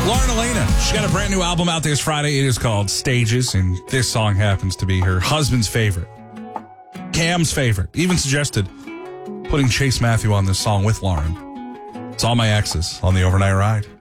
Lauren Elena, she's got a brand new album out this Friday. It is called Stages, and this song happens to be her husband's favorite. Cam's favorite. Even suggested putting Chase Matthew on this song with Lauren. It's All My Exes on the Overnight Ride.